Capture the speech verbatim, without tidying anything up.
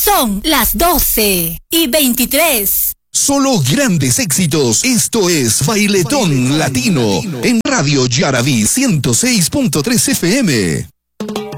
Son las doce y veintitrés. Solo grandes éxitos. Esto es Bailetón, Bailetón Latino, Latino en Radio Yaraví ciento seis punto tres F M.